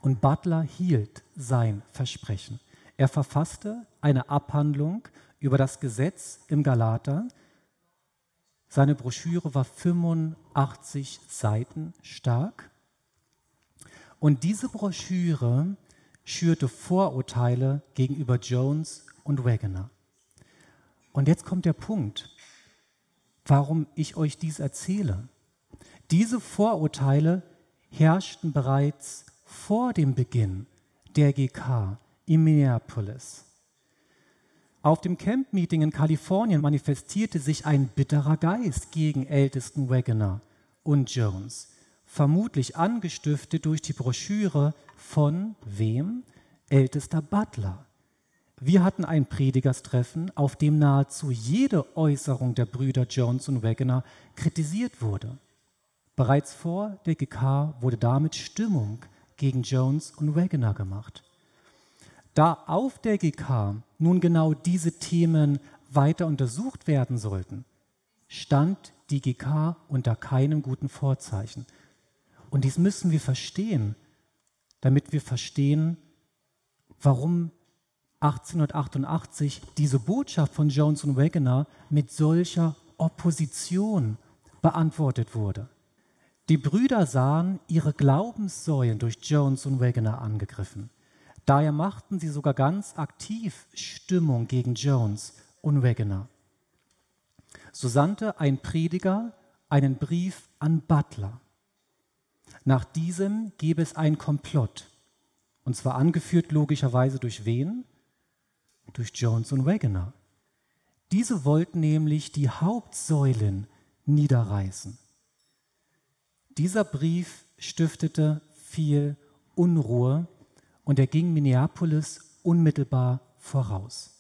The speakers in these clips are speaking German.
Und Butler hielt sein Versprechen. Er verfasste eine Abhandlung über das Gesetz im Galater. Seine Broschüre war 85 Seiten stark. Und diese Broschüre schürte Vorurteile gegenüber Jones und Wegener. Und jetzt kommt der Punkt, warum ich euch dies erzähle. Diese Vorurteile herrschten bereits vor dem Beginn der GK in Minneapolis. Auf dem Camp-Meeting in Kalifornien manifestierte sich ein bitterer Geist gegen Ältesten Wegener und Jones, vermutlich angestiftet durch die Broschüre von wem? Ältester Butler. Wir hatten ein Predigerstreffen, auf dem nahezu jede Äußerung der Brüder Jones und Wegener kritisiert wurde. Bereits vor der GK wurde damit Stimmung gegen Jones und Wegener gemacht. Da auf der GK nun genau diese Themen weiter untersucht werden sollten, stand die GK unter keinem guten Vorzeichen. Und dies müssen wir verstehen, damit wir verstehen, warum 1888 diese Botschaft von Jones und Wegener mit solcher Opposition beantwortet wurde. Die Brüder sahen ihre Glaubenssäulen durch Jones und Wegener angegriffen. Daher machten sie sogar ganz aktiv Stimmung gegen Jones und Wegener. So sandte ein Prediger einen Brief an Butler. Nach diesem gäbe es einen Komplott, und zwar angeführt logischerweise durch wen? Durch Jones und Wegener. Diese wollten nämlich die Hauptsäulen niederreißen. Dieser Brief stiftete viel Unruhe und er ging Minneapolis unmittelbar voraus.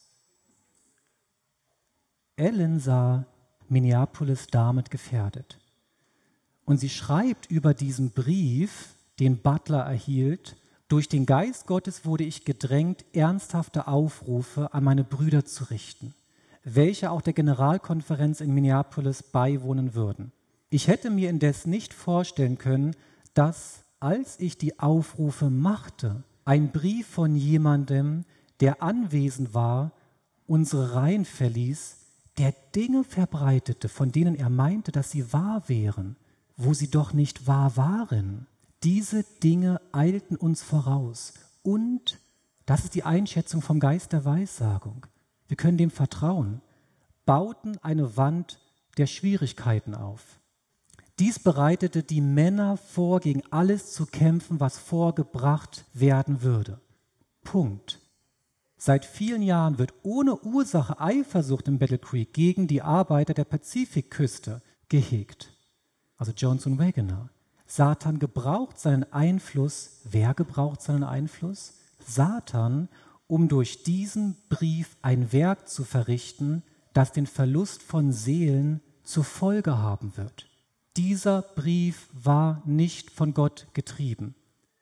Ellen sah Minneapolis damit gefährdet. Und sie schreibt über diesen Brief, den Butler erhielt: Durch den Geist Gottes wurde ich gedrängt, ernsthafte Aufrufe an meine Brüder zu richten, welche auch der Generalkonferenz in Minneapolis beiwohnen würden. Ich hätte mir indes nicht vorstellen können, dass, als ich die Aufrufe machte, ein Brief von jemandem, der anwesend war, unsere Reihen verließ, der Dinge verbreitete, von denen er meinte, dass sie wahr wären, wo sie doch nicht wahr waren. Diese Dinge eilten uns voraus. Und, das ist die Einschätzung vom Geist der Weissagung, wir können dem vertrauen, bauten eine Wand der Schwierigkeiten auf. Dies bereitete die Männer vor, gegen alles zu kämpfen, was vorgebracht werden würde. Punkt. Seit vielen Jahren wird ohne Ursache Eifersucht im Battle Creek gegen die Arbeiter der Pazifikküste gehegt. Also Jones und Wegener. Satan gebraucht seinen Einfluss. Wer gebraucht seinen Einfluss? Satan, um durch diesen Brief ein Werk zu verrichten, das den Verlust von Seelen zur Folge haben wird. Dieser Brief war nicht von Gott getrieben.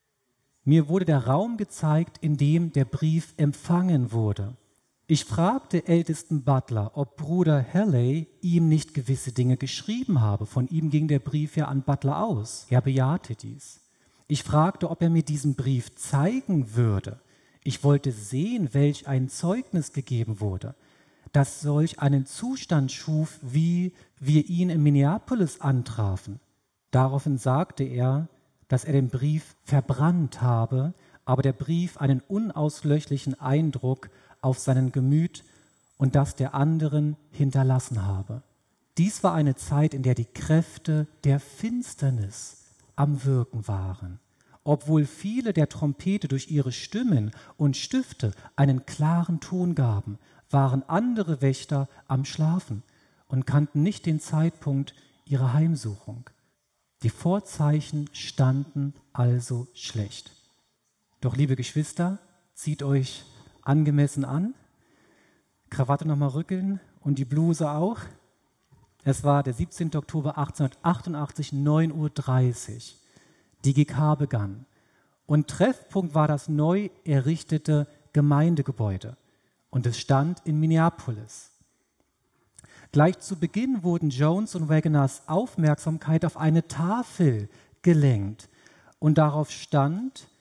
Mir wurde der Raum gezeigt, in dem der Brief empfangen wurde. Ich fragte Ältesten Butler, ob Bruder Halley ihm nicht gewisse Dinge geschrieben habe. Von ihm ging der Brief ja an Butler aus. Er bejahte dies. Ich fragte, ob er mir diesen Brief zeigen würde. Ich wollte sehen, welch ein Zeugnis gegeben wurde, das solch einen Zustand schuf, wie wir ihn in Minneapolis antrafen. Daraufhin sagte er, dass er den Brief verbrannt habe, aber der Brief einen unauslöschlichen Eindruck auf seinem Gemüt und das der anderen hinterlassen habe. Dies war eine Zeit, in der die Kräfte der Finsternis am Wirken waren. Obwohl viele der Trompete durch ihre Stimmen und Stifte einen klaren Ton gaben, waren andere Wächter am Schlafen und kannten nicht den Zeitpunkt ihrer Heimsuchung. Die Vorzeichen standen also schlecht. Doch, liebe Geschwister, zieht euch angemessen an, Krawatte nochmal rückeln und die Bluse auch. Es war der 17. Oktober 1888, 9:30 Uhr. Die GK begann. Und Treffpunkt war das neu errichtete Gemeindegebäude. Und es stand in Minneapolis. Gleich zu Beginn wurden Jones und Wegeners Aufmerksamkeit auf eine Tafel gelenkt. Und darauf stand